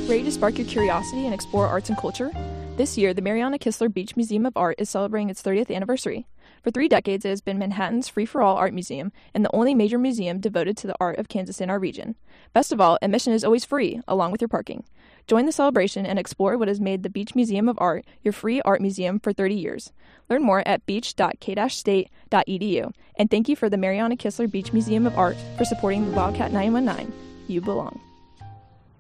Ready to spark your curiosity and explore arts and culture? This year, the Mariana Kistler Beach Museum of Art is celebrating its 30th anniversary. For 3 decades, it has been Manhattan's free-for-all art museum and the only major museum devoted to the art of Kansas in our region. Best of all, admission is always free, along with your parking. Join the celebration and explore what has made the Beach Museum of Art your free art museum for 30 years. Learn more at beach.k-state.edu. And thank you for the Mariana Kistler Beach Museum of Art for supporting the Wildcat 919. You belong.